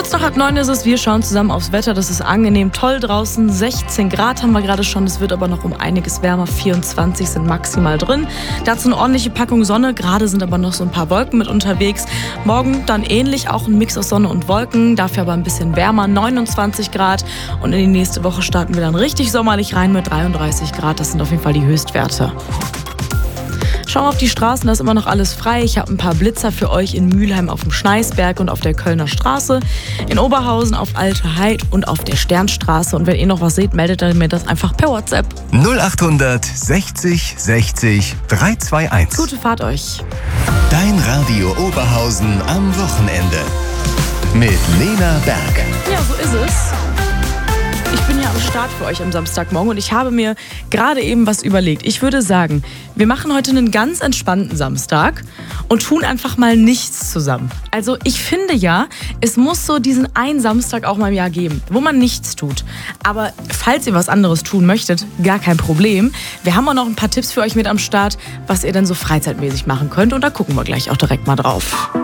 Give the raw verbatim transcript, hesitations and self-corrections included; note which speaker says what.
Speaker 1: Kurz nach halb neun ist es, wir schauen zusammen aufs Wetter. Das ist angenehm, toll draußen. sechzehn Grad haben wir gerade schon, es wird aber noch um einiges wärmer. vierundzwanzig sind maximal drin. Dazu eine ordentliche Packung Sonne, gerade sind aber noch so ein paar Wolken mit unterwegs. Morgen dann ähnlich, auch ein Mix aus Sonne und Wolken, dafür aber ein bisschen wärmer, neunundzwanzig Grad. Und in die nächste Woche starten wir dann richtig sommerlich rein mit dreiunddreißig Grad. Das sind auf jeden Fall die Höchstwerte. Schauen wir auf die Straßen, da ist immer noch alles frei. Ich habe ein paar Blitzer für euch in Mülheim auf dem Schneisberg und auf der Kölner Straße, in Oberhausen auf Alte Heid und auf der Sternstraße. Und wenn ihr noch was seht, meldet mir das einfach per WhatsApp.
Speaker 2: null achthundert sechzig sechzig dreihunderteinundzwanzig.
Speaker 1: Gute Fahrt euch.
Speaker 2: Dein Radio Oberhausen am Wochenende. Mit Lena Berg.
Speaker 1: Ja, so ist es. Ich bin ja am Start für euch am Samstagmorgen und ich habe mir gerade eben was überlegt. Ich würde sagen, wir machen heute einen ganz entspannten Samstag und tun einfach mal nichts zusammen. Also ich finde ja, es muss so diesen einen Samstag auch mal im Jahr geben, wo man nichts tut. Aber falls ihr was anderes tun möchtet, gar kein Problem. Wir haben auch noch ein paar Tipps für euch mit am Start, was ihr dann so freizeitmäßig machen könnt. Und da gucken wir gleich auch direkt mal drauf.